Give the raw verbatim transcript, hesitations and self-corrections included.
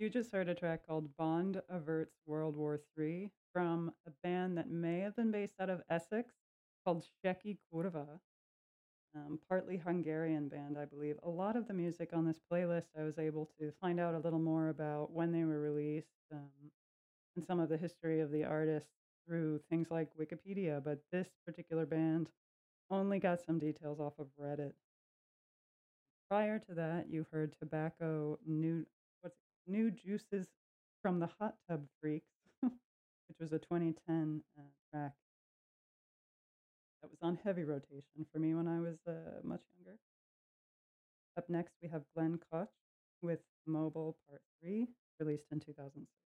You just heard a track called Bond Averts World War three from a band that may have been based out of Essex called Sheki Kurva, um, partly Hungarian band, I believe. A lot of the music on this playlist, I was able to find out a little more about when they were released um, and some of the history of the artists through things like Wikipedia, but this particular band only got some details off of Reddit. Prior to that, you heard Tobacco New what's it, New Juices from the Hot Tub Freaks, which was a twenty ten uh, track that was on heavy rotation for me when I was uh, much younger. Up next, we have Glenn Koch with Mobile Part three, released in two thousand six.